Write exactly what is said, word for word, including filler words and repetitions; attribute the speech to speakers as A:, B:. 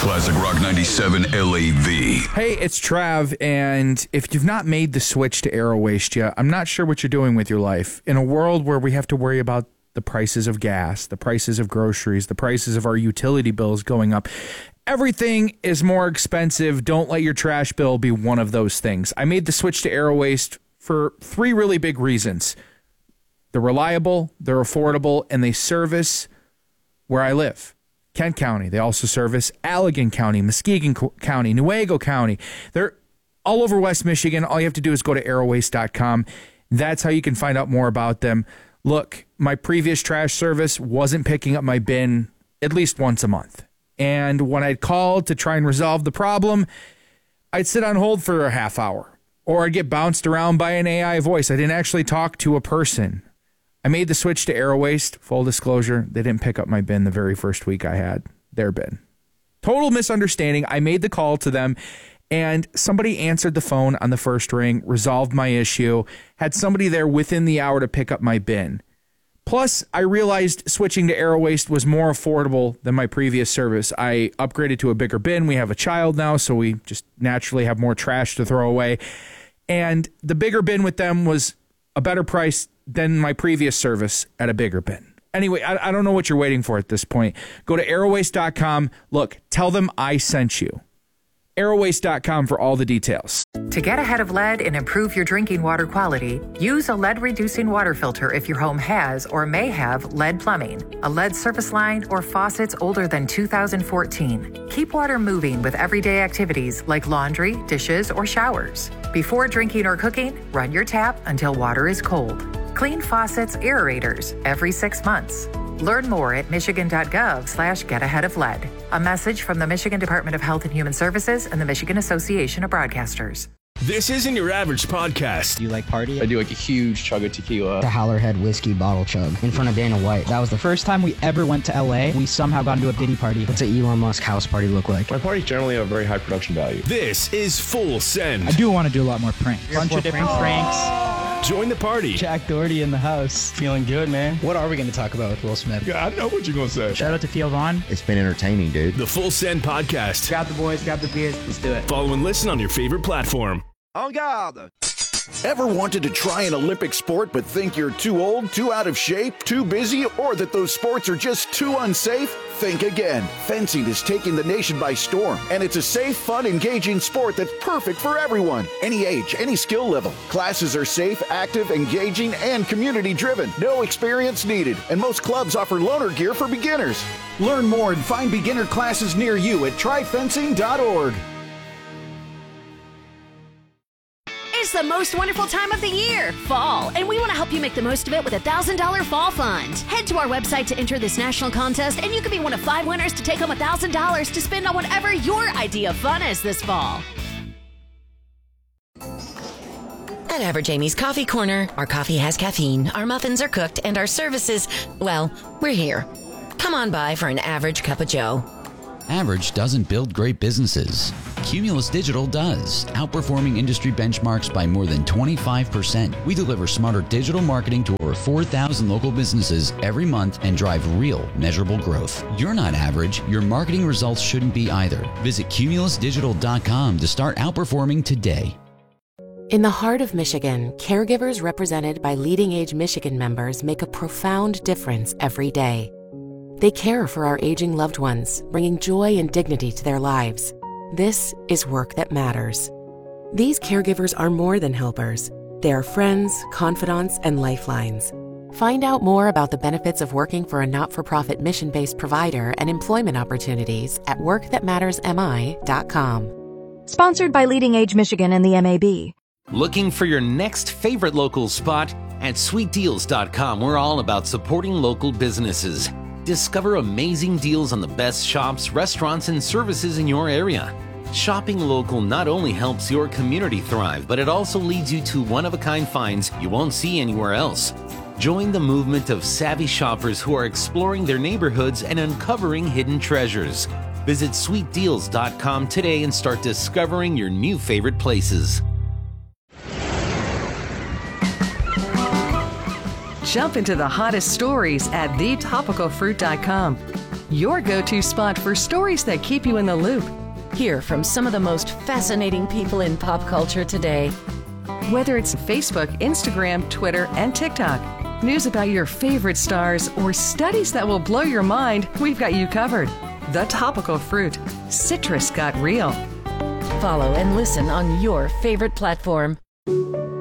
A: Classic Rock ninety-seven L A V.
B: Hey, it's Trav, and if you've not made the switch to Aero Waste yet, I'm not sure what you're doing with your life. In a world where we have to worry about the prices of gas, the prices of groceries, the prices of our utility bills going up, everything is more expensive. Don't let your trash bill be one of those things. I made the switch to Aero Waste for three really big reasons. They're reliable, they're affordable, and they service where I live. Kent County. They also service Allegan County, Muskegon County, Newaygo County. They're all over West Michigan. All you have to do is go to aero waste dot com. That's how you can find out more about them. Look, my previous trash service wasn't picking up my bin at least once a month. And when I'd call to try and resolve the problem, I'd sit on hold for a half hour. Or I'd get bounced around by an A I voice. I didn't actually talk to a person. I made the switch to Aero Waste. Full disclosure, they didn't pick up my bin the very first week I had their bin. Total misunderstanding. I made the call to them, and somebody answered the phone on the first ring, resolved my issue, had somebody there within the hour to pick up my bin. Plus, I realized switching to Aero Waste was more affordable than my previous service. I upgraded to a bigger bin. We have a child now, so we just naturally have more trash to throw away. And the bigger bin with them was a better price than my previous service at a bigger bin. Anyway, I, I don't know what you're waiting for at this point. Go to aero waste dot com. Look, tell them I sent you. aero waste dot com for all the details.
C: To get ahead of lead and improve your drinking water quality, use a lead-reducing water filter if your home has or may have lead plumbing, a lead service line, or faucets older than two thousand fourteen. Keep water moving with everyday activities like laundry, dishes, or showers. Before drinking or cooking, run your tap until water is cold. Clean faucets, aerators every six months. Learn more at michigan.gov slash get ahead of lead. A message from the Michigan Department of Health and Human Services and the Michigan Association of Broadcasters.
D: This isn't your average podcast.
E: Do you like party?
F: I do like a huge chug of tequila.
E: The Howlerhead whiskey bottle chug in front of Dana White. That was the first time we ever went to L A. We somehow got into a Diddy party. What's an Elon Musk house party look like?
G: My parties generally have very high production value.
D: This is Full Send.
H: I do want to do a lot more pranks.
E: A bunch of different pranks.
D: Join the party.
E: Jack Doherty in the house. Feeling good, man. What are we going to talk about with Will Smith?
G: Yeah, I know what you're going to say.
H: Shout out to Theo Vaughn.
I: It's been entertaining, dude.
D: The Full Send podcast.
H: Grab the boys, grab the beers, let's do it.
D: Follow and listen on your favorite platform.
J: En garde! Ever wanted to try an Olympic sport but think you're too old, too out of shape, too busy, or that those sports are just too unsafe? Think again. Fencing is taking the nation by storm, and it's a safe, fun, engaging sport that's perfect for everyone. Any age, any skill level. Classes are safe, active, engaging, and community-driven. No experience needed, and most clubs offer loaner gear for beginners. Learn more and find beginner classes near you at try fencing dot org.
K: It's the most wonderful time of the year, fall, and we want to help you make the most of it with a one thousand dollars Fall Fund. Head to our website to enter this national contest, and you could be one of five winners to take home one thousand dollars to spend on whatever your idea of fun is this fall.
L: At Average Amy's Coffee Corner, our coffee has caffeine, our muffins are cooked, and our services, well, we're here. Come on by for an average cup of joe.
M: Average doesn't build great businesses. Cumulus Digital does, outperforming industry benchmarks by more than twenty-five percent. We deliver smarter digital marketing to over four thousand local businesses every month and drive real, measurable growth. You're not average. Your marketing results shouldn't be either. Visit cumulus digital dot com to start outperforming today.
N: In the heart of Michigan, caregivers represented by Leading Age Michigan members make a profound difference every day. They care for our aging loved ones, bringing joy and dignity to their lives. This is work that matters. These caregivers are more than helpers. They are friends, confidants, and lifelines. Find out more about the benefits of working for a not-for-profit mission-based provider and employment opportunities at work that matters m i dot com.
O: Sponsored by Leading Age Michigan and the M A B.
P: Looking for your next favorite local spot? At sweet deals dot com, we're all about supporting local businesses. Discover amazing deals on the best shops, restaurants, and services in your area. Shopping local not only helps your community thrive, but it also leads you to one-of-a-kind finds you won't see anywhere else. Join the movement of savvy shoppers who are exploring their neighborhoods and uncovering hidden treasures. Visit sweet deals dot com today and start discovering your new favorite places.
Q: Jump into the hottest stories at the topical fruit dot com.
I: your go-to spot for stories that keep you in the loop.
L: Hear from some of the most fascinating people in pop culture today.
I: Whether it's Facebook, Instagram, Twitter, and TikTok, news about your favorite stars, or studies that will blow your mind, we've got you covered. The Topical Fruit. Citrus got real.
L: Follow and listen on your favorite platform.